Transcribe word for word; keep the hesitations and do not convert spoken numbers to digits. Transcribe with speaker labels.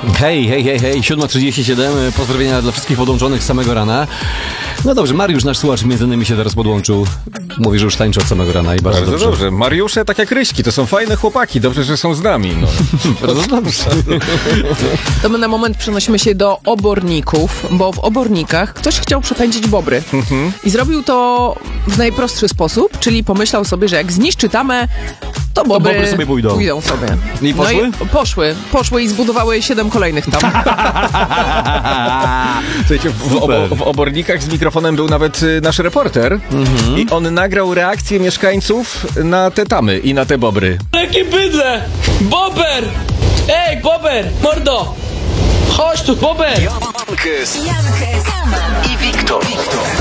Speaker 1: Hej, hej, hej, hej, siódma trzydzieści siedem, pozdrowienia dla wszystkich podłączonych z samego rana. No dobrze, Mariusz, nasz słuchacz, między innymi się teraz podłączył. Mówi, że już tańczy od samego rana i bardzo,
Speaker 2: bardzo
Speaker 1: dobrze.
Speaker 2: dobrze. Mariusze, tak jak Ryśki, to są fajne chłopaki, dobrze, że są z nami. No.
Speaker 1: Bardzo dobrze.
Speaker 3: To my na moment przenosimy się do oborników, bo w obornikach ktoś chciał przepędzić bobry. Mhm. I zrobił to w najprostszy sposób, czyli pomyślał sobie, że jak zniszczy tamę, to bobry,
Speaker 1: bobry sobie pójdą.
Speaker 3: pójdą sobie.
Speaker 1: I poszły?
Speaker 3: No i poszły. Poszły i zbudowały siedem kolejnych tam.
Speaker 2: Słuchajcie, w, obo, w obornikach z mikrofonem był nawet y, nasz reporter mhm. i on nagrał reakcję mieszkańców na te tamy i na te bobry.
Speaker 4: Jakie bydle! Bober! Ej, Bober! Mordo! Chodź tu, Bober!
Speaker 5: Jankes i Wiktor.